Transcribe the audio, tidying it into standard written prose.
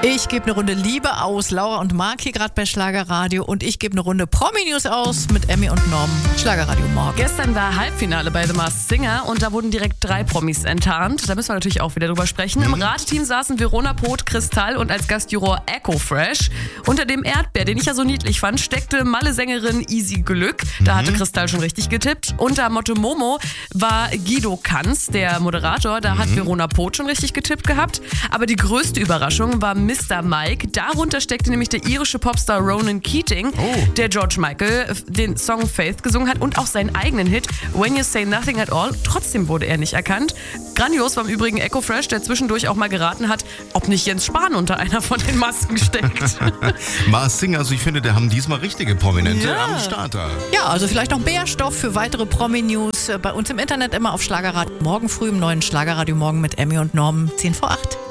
Ich gebe eine Runde Liebe aus. Laura und Marc hier gerade bei Schlagerradio. Und ich gebe eine Runde Promi-News aus mit Emmy und Norm. Schlagerradio morgen. Gestern war Halbfinale bei The Masked Singer und da wurden direkt 3 Promis enttarnt. Da müssen wir natürlich auch wieder drüber sprechen. Im Rateteam saßen Verona Poth, Kristall und als Gastjuror Echo Fresh. Unter dem Erdbeer, den ich ja so niedlich fand, steckte Malle-Sängerin Easy Glück. Da hatte Kristall schon richtig getippt. Unter Motto Momo war Guido Kanz, der Moderator. Da hat Verona Poth schon richtig getippt gehabt. Aber die größte Überraschung war Mr. Mike. Darunter steckte nämlich der irische Popstar Ronan Keating, der George Michael den Song Faith gesungen hat und auch seinen eigenen Hit When You Say Nothing at All. Trotzdem wurde er nicht erkannt. Grandios war im Übrigen Echo Fresh, der zwischendurch auch mal geraten hat, ob nicht Jens Spahn unter einer von den Masken steckt. Masked Singer, also ich finde, der haben diesmal richtige Prominente am Starter. Ja, also vielleicht noch mehr Stoff für weitere Promi-News bei uns im Internet immer auf Schlagerradio. Morgen früh im neuen Schlagerradio morgen mit Emmy und Norm 10 vor 8.